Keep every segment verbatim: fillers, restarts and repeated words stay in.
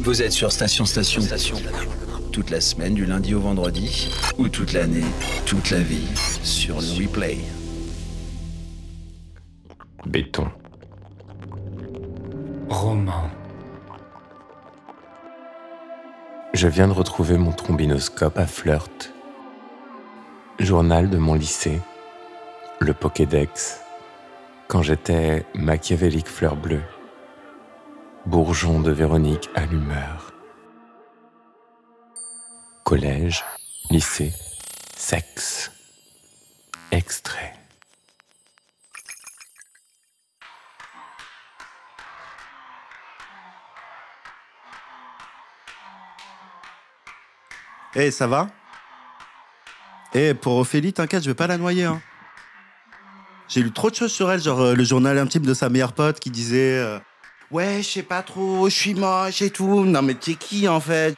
Vous êtes sur Station Station. Station. Toute la semaine, du lundi au vendredi, ou toute l'année, toute la vie, sur le replay. Béton. Roman. Je viens de retrouver mon trombinoscope à Flirt. Journal de mon lycée. Le Pokédex. Quand j'étais machiavélique fleur bleue. Bourgeon de Véronique Allumeur. Collège, lycée, sexe. Extrait. Eh, hey, ça va? Eh, hey, pour Ophélie, t'inquiète, je vais pas la noyer, hein. J'ai lu trop de choses sur elle, genre euh, le journal intime de sa meilleure pote qui disait euh, ouais, je sais pas trop, je suis moche et tout. Non mais t'es qui en fait?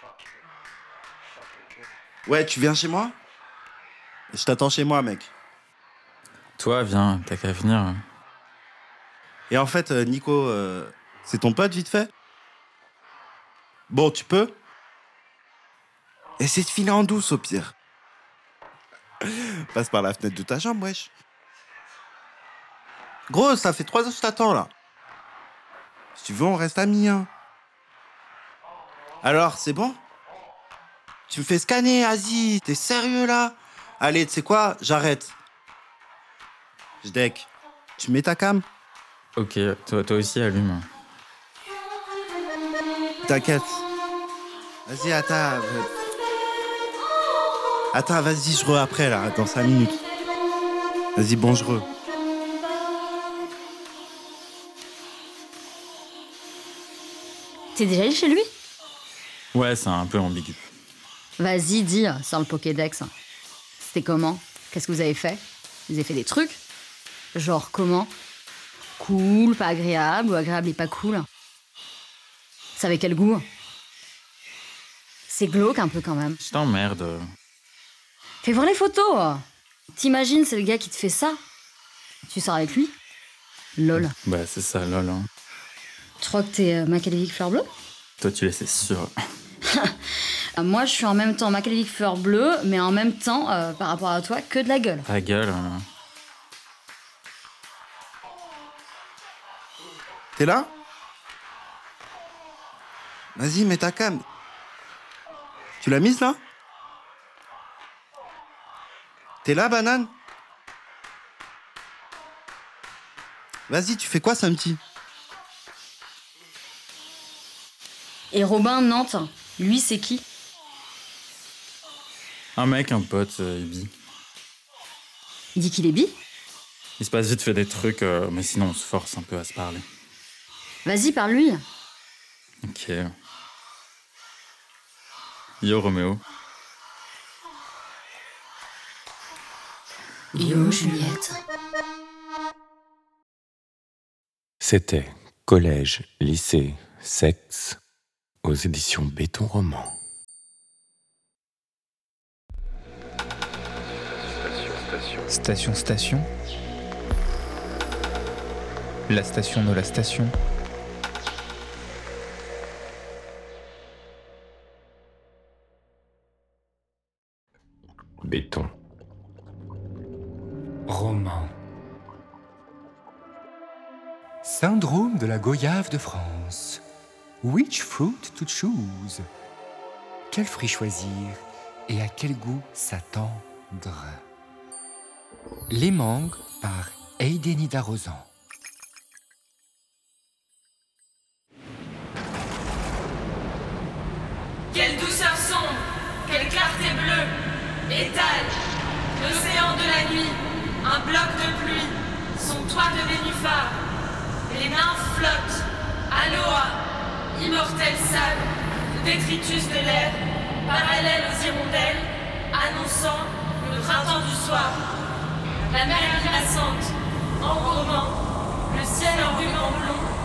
Ouais, tu viens chez moi? Je t'attends chez moi, mec. Toi, viens, t'as qu'à venir. Et en fait, euh, Nico, euh, c'est ton pote vite fait? Bon, tu peux? Essaie de filer en douce au pire. Passe par la fenêtre de ta chambre, wesh. Gros, ça fait trois heures que je t'attends, là. Si tu veux, on reste amis, hein. Alors, c'est bon? Tu me fais scanner, Asie. T'es sérieux, là? Allez, tu sais quoi? J'arrête. Je deck. Tu mets ta cam? Ok, toi, toi aussi, allume. T'inquiète. Vas-y, attends. Attends, vas-y, je re après, là, dans cinq minutes. Vas-y, bonjour. T'es déjà allé chez lui? Ouais, c'est un peu ambigu. Vas-y, dis, sans le Pokédex. C'était comment? Qu'est-ce que vous avez fait? Vous avez fait des trucs? Genre comment? Cool, pas agréable, ou agréable et pas cool? Ça avait quel goût? C'est glauque un peu quand même. Je t'emmerde. Fais voir les photos. T'imagines, c'est le gars qui te fait ça? Tu sors avec lui? Lol. Bah, c'est ça, lol. Hein. Tu crois que t'es euh, machiavélique fleur bleue? Toi, tu l'es, c'est sûr. Moi, je suis en même temps machiavélique fleur bleue, mais en même temps, euh, par rapport à toi, que de la gueule. Ta gueule. Hein. T'es là? Vas-y, mets ta cam. Tu l'as mise, là? T'es là, banane? Vas-y, tu fais quoi samedi? Et Robin, Nantes, lui, c'est qui? Un mec, un pote, euh, il bi. Il dit qu'il est bi? Il se passe vite fait des trucs, euh, mais sinon on se force un peu à se parler. Vas-y, parle-lui. Ok. Yo, Roméo. Yo, Juliette. C'était Collège, lycée, sexe, aux éditions Béton Roman. Station Station. La station de la station. Béton. Roman. Syndrome de la goyave de France. Which fruit to choose? Quel fruit choisir et à quel goût s'attendre? Les mangues par Heidenida Rosan. Quelle douceur sombre, quelle clarté bleue, étale l'océan de la nuit, un bloc de pluie, son toit de nénuphar. Les nymphes flottent, aloha, immortel sable, détritus de l'air, parallèle aux hirondelles, annonçant le printemps du soir. La mer glaçante, en gourmand, le ciel en ruban blond,